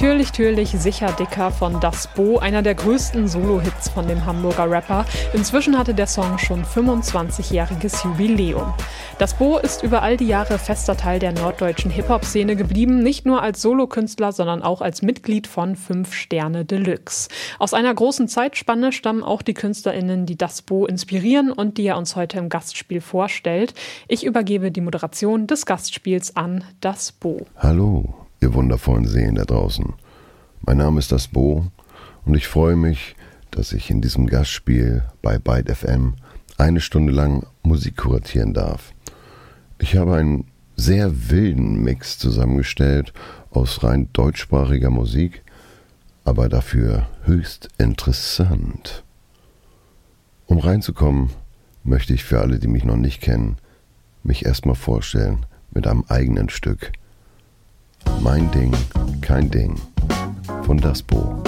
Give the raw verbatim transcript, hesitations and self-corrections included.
Türlich, türlich, sicher dicker von Das Bo, einer der größten Solo-Hits von dem Hamburger Rapper. Inzwischen hatte der Song schon fünfundzwanzigjähriges Jubiläum. Das Bo ist über all die Jahre fester Teil der norddeutschen Hip-Hop-Szene geblieben, nicht nur als Solokünstler, sondern auch als Mitglied von Fünf Sterne Deluxe. Aus einer großen Zeitspanne stammen auch die KünstlerInnen, die Das Bo inspirieren und die er uns heute im Gastspiel vorstellt. Ich übergebe die Moderation des Gastspiels an Das Bo. Hallo, ihr wundervollen Seelen da draußen. Mein Name ist Das Bo und ich freue mich, dass ich in diesem Gastspiel bei Byte F M eine Stunde lang Musik kuratieren darf. Ich habe einen sehr wilden Mix zusammengestellt aus rein deutschsprachiger Musik, aber dafür höchst interessant. Um reinzukommen, möchte ich für alle, die mich noch nicht kennen, mich erstmal vorstellen mit einem eigenen Stück. Mein Ding, kein Ding von Das Bo.